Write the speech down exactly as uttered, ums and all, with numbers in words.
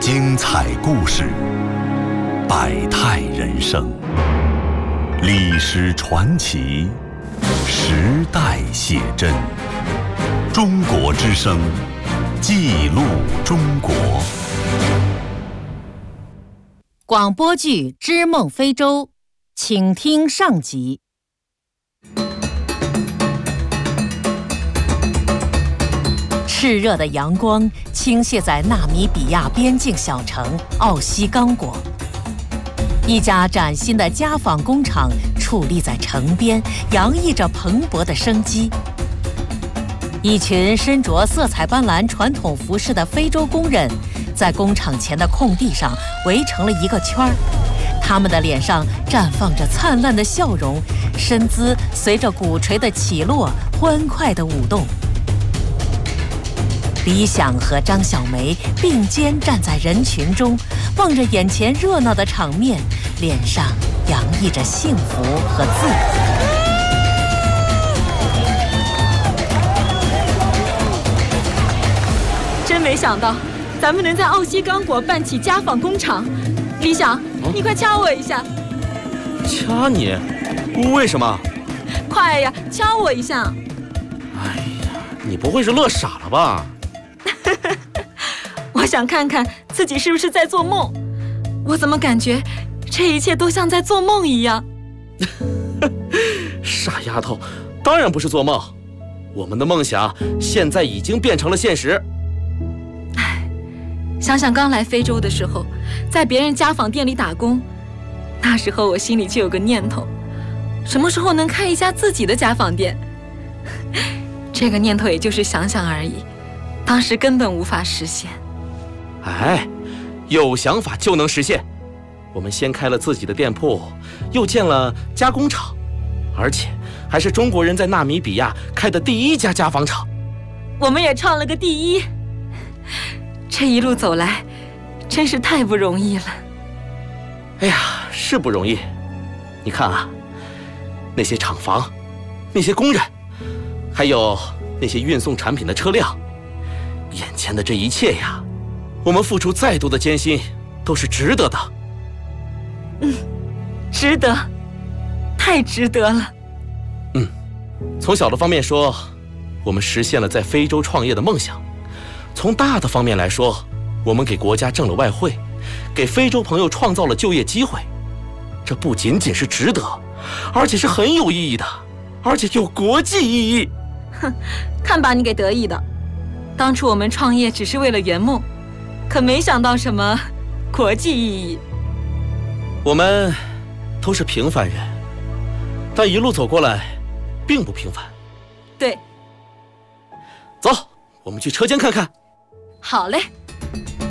精彩故事，百态人生，历史传奇，时代写真。中国之声，记录中国。 广播剧《织梦非洲》，请听上集。炽热的阳光倾泻在纳米比亚边境小城奥西刚果，一家崭新的家纺工厂矗立在城边，洋溢着蓬勃的生机。一群身着色彩斑斓传统服饰的非洲工人，在工厂前的空地上围成了一个圈儿，他们的脸上绽放着灿烂的笑容，身姿随着鼓槌的起落欢快地舞动。李想和张小梅并肩站在人群中，望着眼前热闹的场面，脸上洋溢着幸福和自豪。 真没想到，咱们能在奥西刚果办起家纺工厂。李想，啊、你快掐我一下。 掐你？为什么？ 快呀，掐我一下。 哎呀，你不会是乐傻了吧？ 我想看看自己是不是在做梦。我怎么感觉这一切都像在做梦一样？ 傻丫头，当然不是做梦。我们的梦想现在已经变成了现实。 想想刚来非洲的时候，在别人家纺店里打工，那时候我心里就有个念头，什么时候能开一家自己的家纺店？这个念头也就是想想而已，当时根本无法实现。 哎，有想法就能实现。我们先开了自己的店铺，又建了加工厂，而且还是中国人在纳米比亚开的第一家家纺厂。 我们也创了个第一。这一路走来，真是太不容易了。 哎呀，是不容易。你看啊，那些厂房，那些工人，还有那些运送产品的车辆，眼前的这一切呀，我们付出再多的艰辛，都是值得的。 嗯，值得，太值得了。 嗯，从小的方面说，我们实现了在非洲创业的梦想。从大的方面来说，我们给国家挣了外汇，给非洲朋友创造了就业机会。这不仅仅是值得，而且是很有意义的，而且有国际意义。 哼，看把你给得意的。当初我们创业只是为了圆梦，可没想到什么国际意义。 我们都是平凡人，但一路走过来并不平凡。 对。 走，我们去车间看看。 好嘞。